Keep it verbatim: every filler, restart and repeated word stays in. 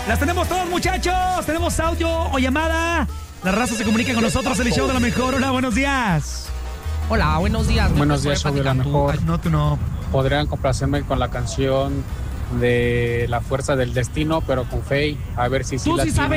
Las tenemos todos, muchachos. Tenemos audio o llamada. La raza se comunica con nosotros en el show de la mejor. Hola, buenos días. Hola, buenos días. Buenos días, show de la mejor. No, tú no. Podrían complacerme con la canción de La Fuerza del Destino, pero con Faye. A ver si sí Tú la sí tienen.